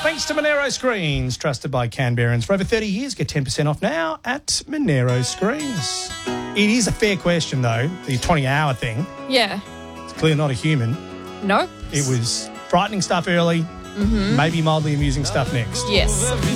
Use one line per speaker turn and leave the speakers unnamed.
Thanks to Monero Screens, trusted by Canberrans for over 30 years. Get 10% off now at Monero Screens. It is a fair question, though, the 20-hour thing.
Yeah.
It's clearly not a human.
Nope.
It was frightening stuff early, maybe mildly amusing stuff next.
Yes.